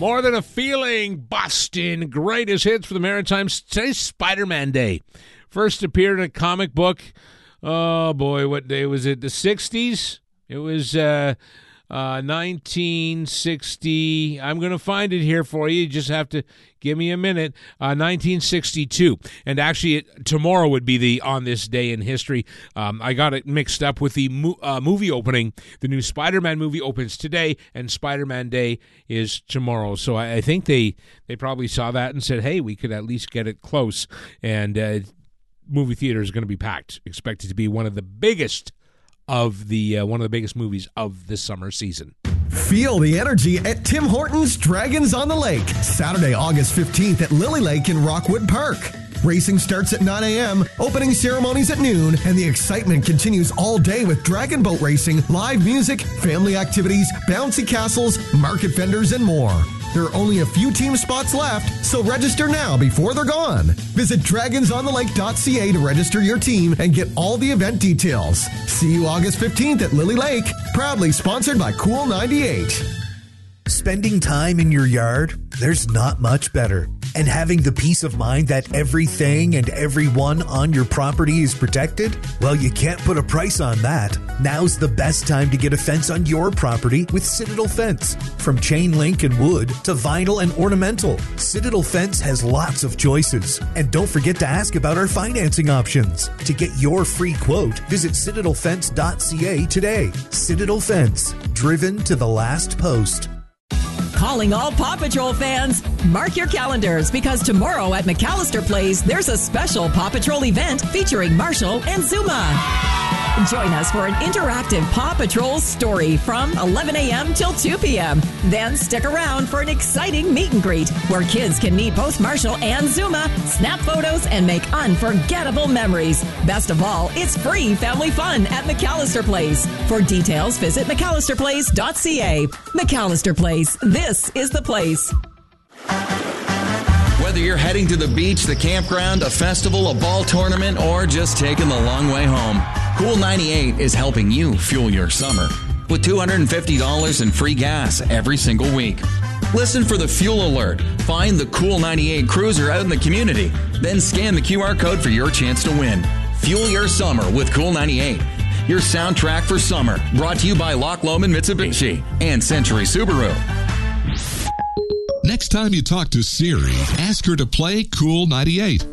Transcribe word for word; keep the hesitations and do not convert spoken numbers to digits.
More Than a Feeling, bustin' greatest hits for the Maritimes. Today's Spider-Man Day. First appeared in a comic book. Oh, boy, what day was it? The sixties? It was uh, uh, nineteen sixty. I'm going to find it here for you. You just have to give me a minute. Uh, nineteen sixty-two. And actually, it, tomorrow would be the on this day in history. Um, I got it mixed up with the mo- uh, movie opening. The new Spider-Man movie opens today, and Spider-Man Day is tomorrow. So I, I think they, they probably saw that and said, hey, we could at least get it close. And uh, movie theater is going to be packed. Expected to be one of the biggest of the uh, one of the biggest movies of the summer season. Feel the energy at Tim Hortons Dragons on the Lake, Saturday, August fifteenth at Lily Lake in Rockwood Park. Racing starts at nine a.m., opening ceremonies at noon, and the excitement continues all day with dragon boat racing, live music, family activities, bouncy castles, market vendors, and more. There are only a few team spots left, so register now before they're gone. Visit dragons on the lake dot c a to register your team and get all the event details. See you August fifteenth at Lily Lake, proudly sponsored by Cool ninety-eight. Spending time in your yard, there's not much better. And having the peace of mind that everything and everyone on your property is protected? Well, you can't put a price on that. Now's the best time to get a fence on your property with Citadel Fence. From chain link and wood to vinyl and ornamental, Citadel Fence has lots of choices. And don't forget to ask about our financing options. To get your free quote, visit citadel fence dot c a today. Citadel Fence, driven to the last post. Calling all Paw Patrol fans. Mark your calendars because tomorrow at McAllister Place, there's a special Paw Patrol event featuring Marshall and Zuma. Join us for an interactive Paw Patrol story from eleven a.m. till two p.m. Then stick around for an exciting meet and greet where kids can meet both Marshall and Zuma, snap photos, and make unforgettable memories. Best of all, it's free family fun at McAllister Place. For details, visit mcallister place dot c a. McAllister Place, this is the place. Whether you're heading to the beach, the campground, a festival, a ball tournament, or just taking the long way home, Cool ninety-eight is helping you fuel your summer with two hundred fifty dollars in free gas every single week. Listen for the fuel alert. Find the Cool ninety-eight cruiser out in the community. Then scan the Q R code for your chance to win. Fuel your summer with Cool ninety-eight. Your soundtrack for summer. Brought to you by Loch Lomond Mitsubishi and Century Subaru. Next time you talk to Siri, ask her to play Cool ninety-eight.